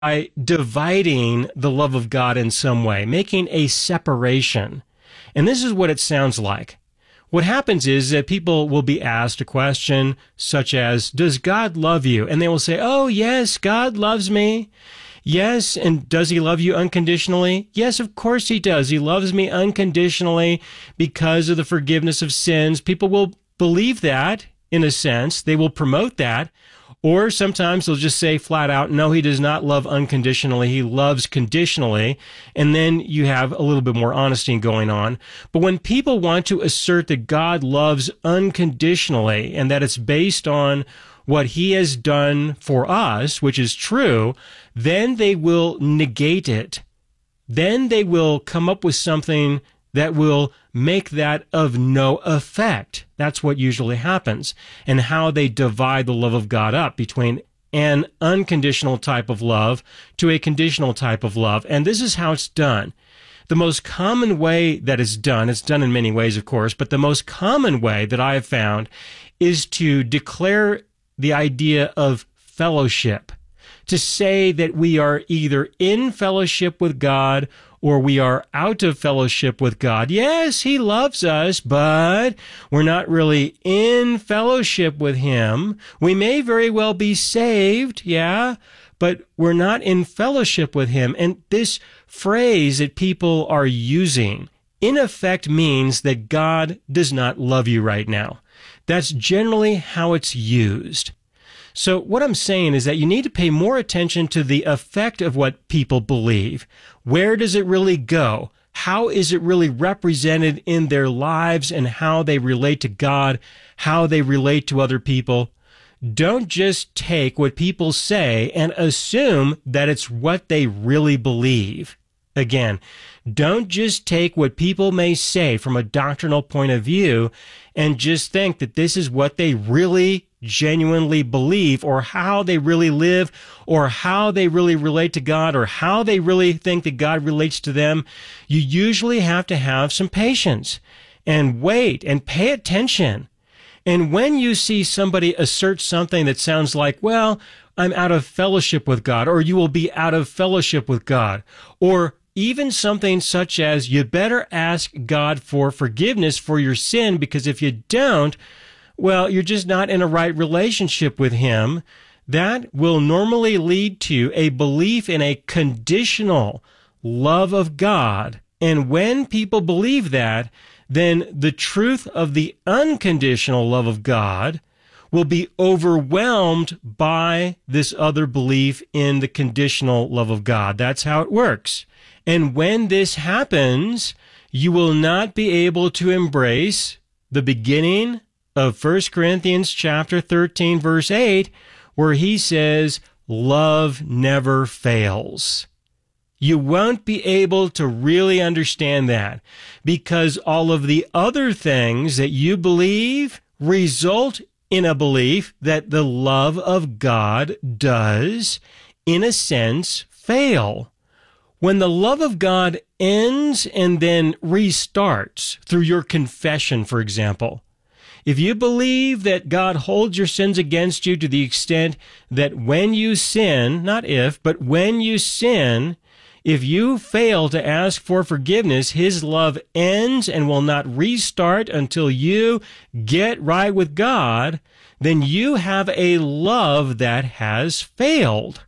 by dividing the love of God in some way, making a separation. And this is what it sounds like. What happens is that people will be asked a question such as, does God love you? And they will say, oh, yes, God loves me. Yes, and does he love you unconditionally? Yes, of course he does. He loves me unconditionally because of the forgiveness of sins. People will believe that, in a sense. They will promote that. Or sometimes they'll just say flat out, no, he does not love unconditionally. He loves conditionally. And then you have a little bit more honesty going on. But when people want to assert that God loves unconditionally and that it's based on what he has done for us, which is true, then they will negate it. Then they will come up with something that will make that of no effect. That's what usually happens, and how they divide the love of God up between an unconditional type of love to a conditional type of love. And this is how it's done. The most common way that it's done in many ways, of course, but the most common way that I have found is to declare the idea of fellowship, to say that we are either in fellowship with God or we are out of fellowship with God. Yes, he loves us, but we're not really in fellowship with him. We may very well be saved, yeah, but we're not in fellowship with him. And this phrase that people are using, in effect, means that God does not love you right now. That's generally how it's used. So what I'm saying is that you need to pay more attention to the effect of what people believe. Where does it really go? How is it really represented in their lives and how they relate to God, how they relate to other people? Don't just take what people say and assume that it's what they really believe. Again, don't just take what people may say from a doctrinal point of view and just think that this is what they really genuinely believe, or how they really live, or how they really relate to God, or how they really think that God relates to them. You usually have to have some patience and wait and pay attention. And when you see somebody assert something that sounds like, well, I'm out of fellowship with God, or you will be out of fellowship with God, or even something such as, you better ask God for forgiveness for your sin, because if you don't, well, you're just not in a right relationship with him. That will normally lead to a belief in a conditional love of God. And when people believe that, then the truth of the unconditional love of God will be overwhelmed by this other belief in the conditional love of God. That's how it works. And when this happens, you will not be able to embrace the beginning of 1 Corinthians chapter 13, verse 8, where he says, love never fails. You won't be able to really understand that, because all of the other things that you believe result in a belief that the love of God does, in a sense, fail. When the love of God ends and then restarts through your confession, for example, if you believe that God holds your sins against you to the extent that when you sin, not if, but when you sin, if you fail to ask for forgiveness, his love ends and will not restart until you get right with God, then you have a love that has failed.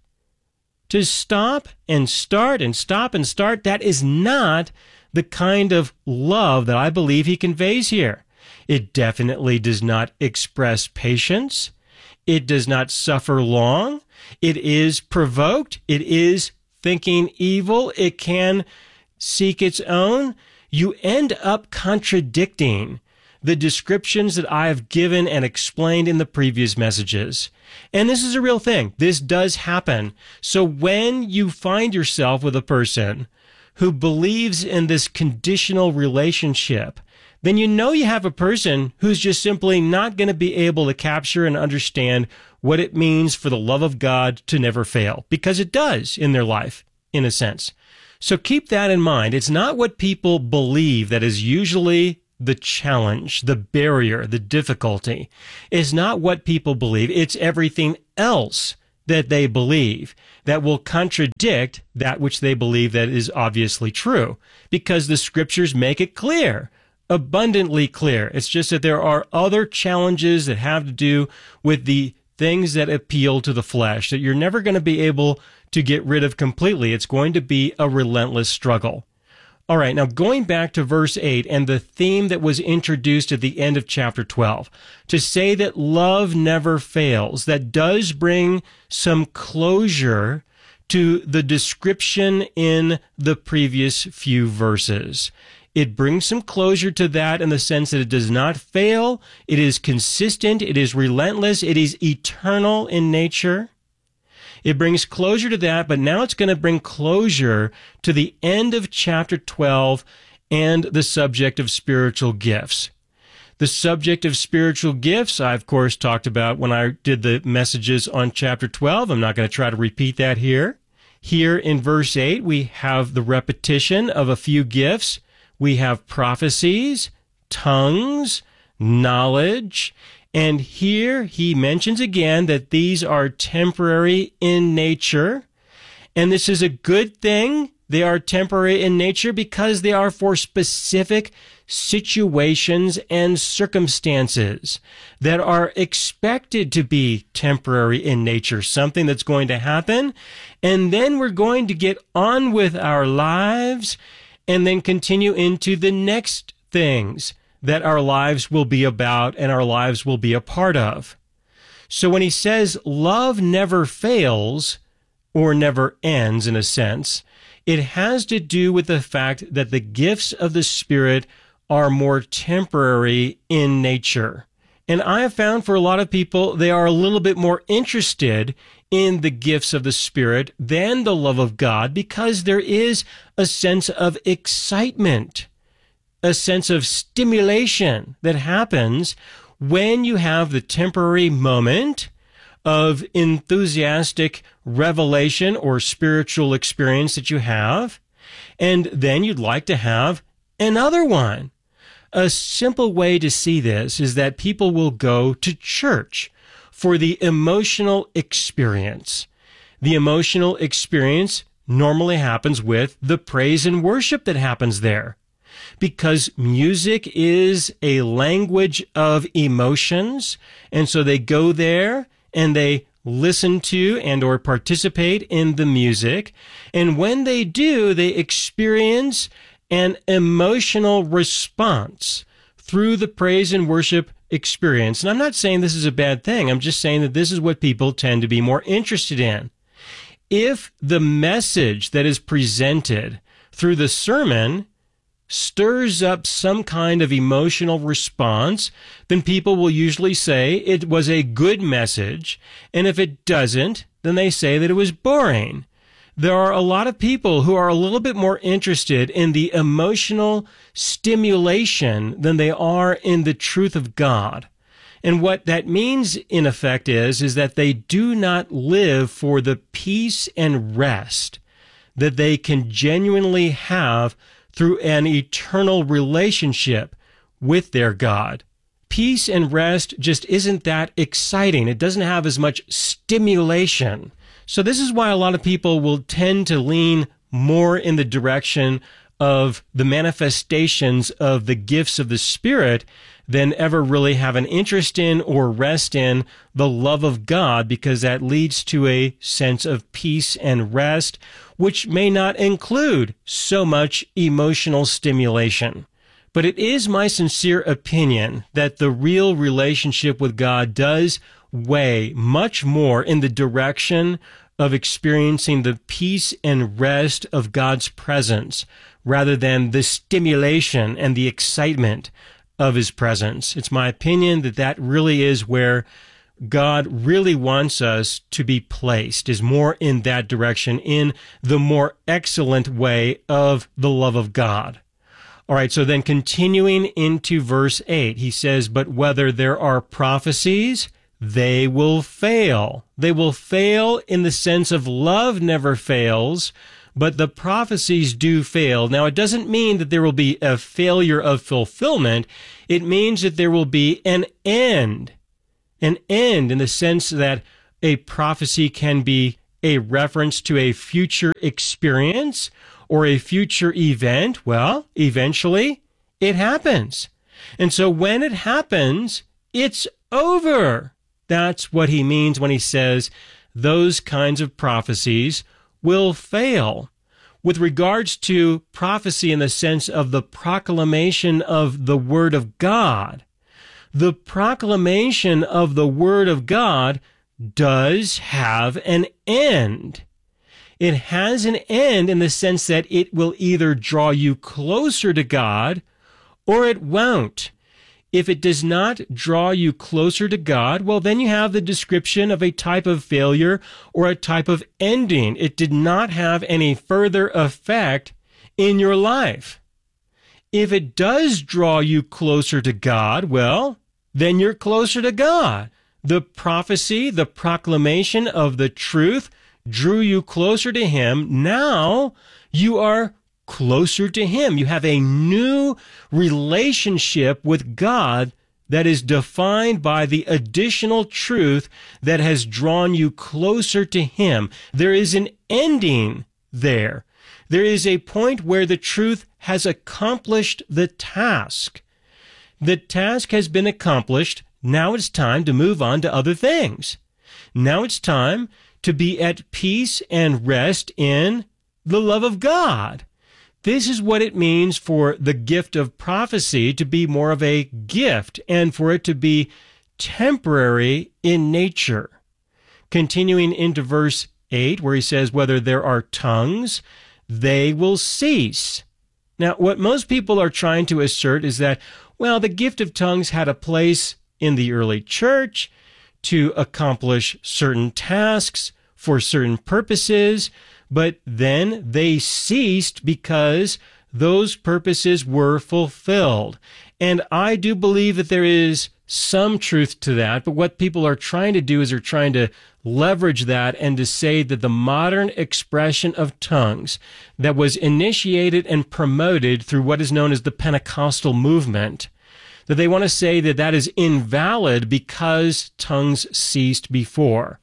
To stop and start and stop and start, that is not the kind of love that I believe he conveys here. It definitely does not express patience. It does not suffer long. It is provoked. It is thinking evil. It can seek its own. You end up contradicting the descriptions that I have given and explained in the previous messages. And this is a real thing. This does happen. So when you find yourself with a person who believes in this conditional relationship, then you know you have a person who's just simply not going to be able to capture and understand what it means for the love of God to never fail, because it does in their life, in a sense. So keep that in mind. It's not what people believe that is usually the challenge, the barrier, the difficulty. It's not what people believe. It's everything else that they believe that will contradict that which they believe that is obviously true, because the scriptures make it clear, abundantly clear. It's just that there are other challenges that have to do with the things that appeal to the flesh that you're never going to be able to get rid of completely. It's going to be a relentless struggle. All right, now going back to verse 8 and the theme that was introduced at the end of chapter 12, to say that love never fails, that does bring some closure to the description in the previous few verses. It brings some closure to that in the sense that it does not fail, it is consistent, it is relentless, it is eternal in nature. It brings closure to that, but now it's going to bring closure to the end of chapter 12 and the subject of spiritual gifts. The subject of spiritual gifts, I, of course, talked about when I did the messages on chapter 12. I'm not going to try to repeat that here. Here in verse 8, we have the repetition of a few gifts. We have prophecies, tongues, knowledge. And here he mentions again that these are temporary in nature. And this is a good thing. They are temporary in nature because they are for specific situations and circumstances that are expected to be temporary in nature, something that's going to happen. And then we're going to get on with our lives and then continue into the next things that our lives will be about and our lives will be a part of. So when he says love never fails or never ends in a sense, it has to do with the fact that the gifts of the Spirit are more temporary in nature. And I have found for a lot of people, they are a little bit more interested in the gifts of the Spirit than the love of God because there is a sense of excitement, a sense of stimulation that happens when you have the temporary moment of enthusiastic revelation or spiritual experience that you have, and then you'd like to have another one. A simple way to see this is that people will go to church for the emotional experience. The emotional experience normally happens with the praise and worship that happens there, because music is a language of emotions, and so they go there and they listen to and or participate in the music, and when they do, they experience an emotional response through the praise and worship experience. And I'm not saying this is a bad thing. I'm just saying that this is what people tend to be more interested in. If the message that is presented through the sermon stirs up some kind of emotional response, then people will usually say it was a good message. And if it doesn't, then they say that it was boring. There are a lot of people who are a little bit more interested in the emotional stimulation than they are in the truth of God. And what that means, in effect, is that they do not live for the peace and rest that they can genuinely have through an eternal relationship with their God. Peace and rest just isn't that exciting. It doesn't have as much stimulation. So this is why a lot of people will tend to lean more in the direction of the manifestations of the gifts of the Spirit than ever really have an interest in or rest in the love of God, because that leads to a sense of peace and rest, which may not include so much emotional stimulation. But it is my sincere opinion that the real relationship with God does weigh much more in the direction of experiencing the peace and rest of God's presence rather than the stimulation and the excitement of His presence. It's my opinion that that really is where God really wants us to be placed, is more in that direction, in the more excellent way of the love of God. All right, so then continuing into verse 8, he says, "But whether there are prophecies, they will fail." They will fail in the sense of love never fails, but the prophecies do fail. Now, it doesn't mean that there will be a failure of fulfillment. It means that there will be an end in the sense that a prophecy can be a reference to a future experience or a future event, well, eventually it happens. And so when it happens, it's over. That's what he means when he says those kinds of prophecies will fail. With regards to prophecy in the sense of the proclamation of the Word of God, the proclamation of the Word of God does have an end. It has an end in the sense that it will either draw you closer to God or it won't. If it does not draw you closer to God, well, then you have the description of a type of failure or a type of ending. It did not have any further effect in your life. If it does draw you closer to God, well, then you're closer to God. The prophecy, the proclamation of the truth drew you closer to Him. Now you are closer to Him. You have a new relationship with God that is defined by the additional truth that has drawn you closer to Him. There is an ending there. There is a point where the truth has accomplished the task. The task has been accomplished. Now it's time to move on to other things. Now it's time to be at peace and rest in the love of God. This is what it means for the gift of prophecy to be more of a gift and for it to be temporary in nature. Continuing into verse 8, where he says, whether there are tongues, they will cease. Now, what most people are trying to assert is that, well, the gift of tongues had a place in the early church to accomplish certain tasks for certain purposes, but then they ceased because those purposes were fulfilled. And I do believe that there is some truth to that, but what people are trying to do is they're trying to leverage that and to say that the modern expression of tongues that was initiated and promoted through what is known as the Pentecostal movement, that they want to say that that is invalid because tongues ceased before.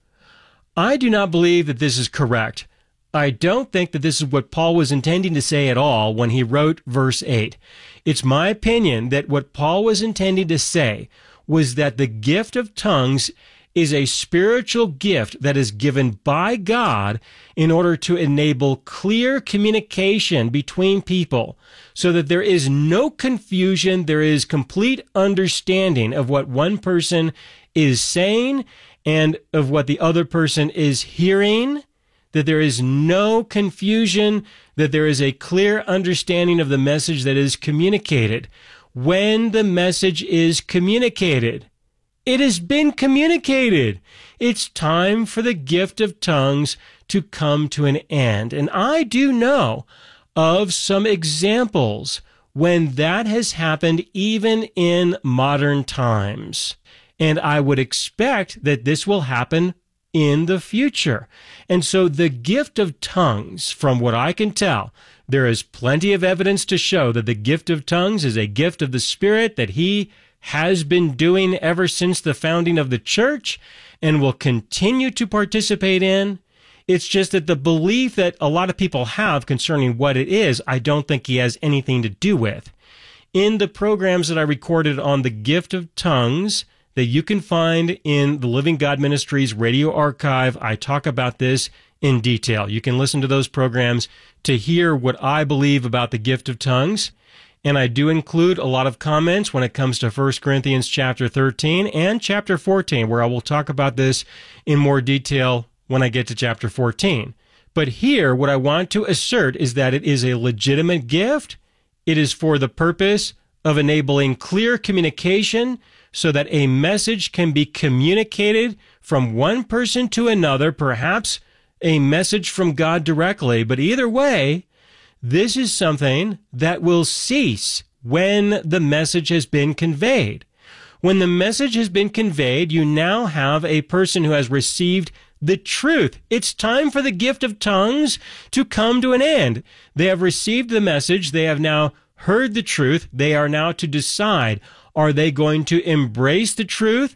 I do not believe that this is correct. I don't think that this is what Paul was intending to say at all when he wrote verse 8. It's my opinion that what Paul was intending to say was that the gift of tongues is a spiritual gift that is given by God in order to enable clear communication between people so that there is no confusion, there is complete understanding of what one person is saying and of what the other person is hearing, that there is no confusion, that there is a clear understanding of the message that is communicated. When the message is communicated, it has been communicated. It's time for the gift of tongues to come to an end. And I do know of some examples when that has happened even in modern times. And I would expect that this will happen in the future. And so the gift of tongues, from what I can tell, there is plenty of evidence to show that the gift of tongues is a gift of the Spirit that He has been doing ever since the founding of the church and will continue to participate in. It's just that the belief that a lot of people have concerning what it is, I don't think He has anything to do with. In the programs that I recorded on the gift of tongues that you can find in the Living God Ministries radio archive, I talk about this in detail. You can listen to those programs to hear what I believe about the gift of tongues. And I do include a lot of comments when it comes to 1 Corinthians chapter 13 and chapter 14, where I will talk about this in more detail when I get to chapter 14. But here, what I want to assert is that it is a legitimate gift. It is for the purpose of enabling clear communication so that a message can be communicated from one person to another, perhaps a message from God directly. But either way, this is something that will cease when the message has been conveyed. When the message has been conveyed, you now have a person who has received the truth. It's time for the gift of tongues to come to an end. They have received the message. They have now heard the truth. They are now to decide, are they going to embrace the truth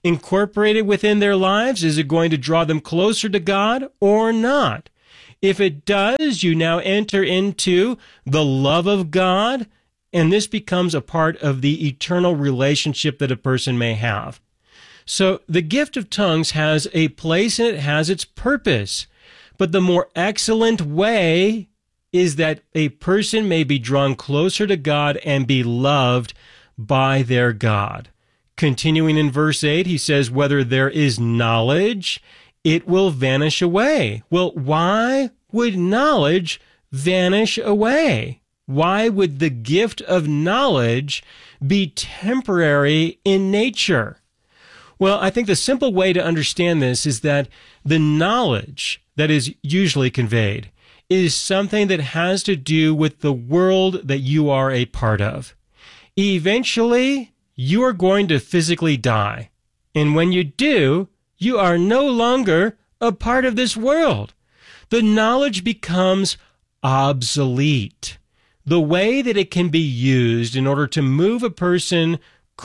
incorporated within their lives? Is it going to draw them closer to God or not? If it does, you now enter into the love of God, and this becomes a part of the eternal relationship that a person may have. So the gift of tongues has a place and it has its purpose. But the more excellent way is that a person may be drawn closer to God and be loved by their God. Continuing in verse 8, he says, whether there is knowledge, it will vanish away. Well, why would knowledge vanish away? Why would the gift of knowledge be temporary in nature? Well, I think the simple way to understand this is that the knowledge that is usually conveyed is something that has to do with the world that you are a part of. Eventually, you are going to physically die. And when you do, you are no longer a part of this world. The knowledge becomes obsolete. The way that it can be used in order to move a person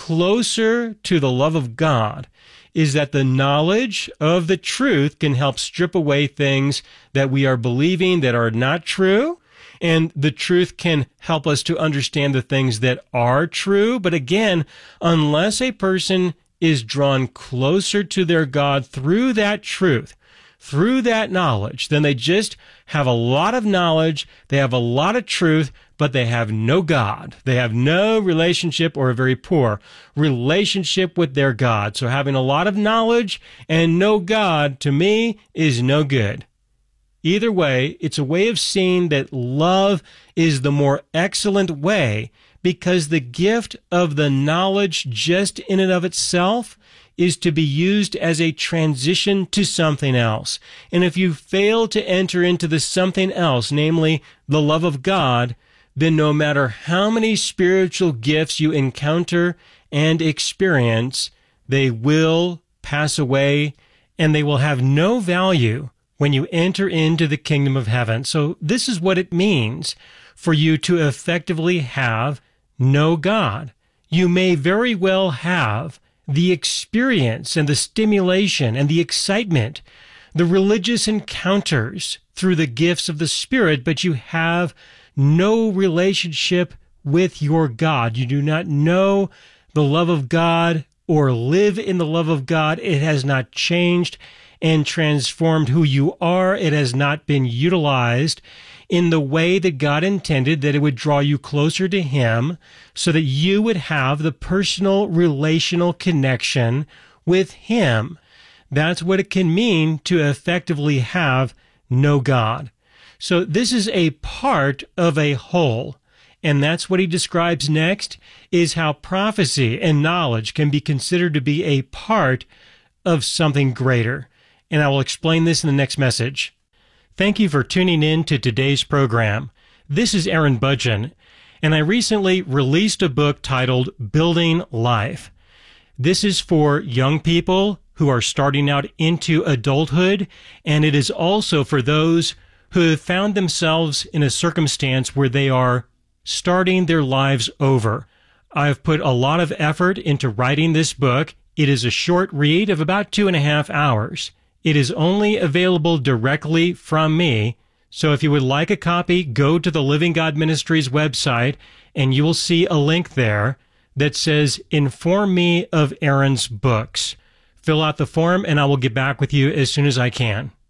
closer to the love of God is that the knowledge of the truth can help strip away things that we are believing that are not true. And the truth can help us to understand the things that are true. But again, unless a person is drawn closer to their God through that truth, through that knowledge, then they just have a lot of knowledge, they have a lot of truth, but they have no God. They have no relationship or a very poor relationship with their God. So having a lot of knowledge and no God, to me, is no good. Either way, it's a way of seeing that love is the more excellent way, because the gift of the knowledge just in and of itself is to be used as a transition to something else. And if you fail to enter into the something else, namely the love of God, then no matter how many spiritual gifts you encounter and experience, they will pass away and they will have no value when you enter into the kingdom of heaven. So this is what it means for you to effectively have no God. You may very well have the experience and the stimulation and the excitement, the religious encounters through the gifts of the Spirit, but you have no relationship with your God. You do not know the love of God or live in the love of God. It has not changed and transformed who you are. It has not been utilized in the way that God intended, that it would draw you closer to Him so that you would have the personal relational connection with Him. That's what it can mean to effectively have no God. So this is a part of a whole. And that's what he describes next, is how prophecy and knowledge can be considered to be a part of something greater. And I will explain this in the next message. Thank you for tuning in to today's program. This is Aaron Budgen, and I recently released a book titled Building Life. This is for young people who are starting out into adulthood, and it is also for those who have found themselves in a circumstance where they are starting their lives over. I've put a lot of effort into writing this book. It is a short read of about 2.5 hours. It is only available directly from me. So if you would like a copy, go to the Living God Ministries website and you will see a link there that says, "Inform me of Aaron's books." Fill out the form and I will get back with you as soon as I can.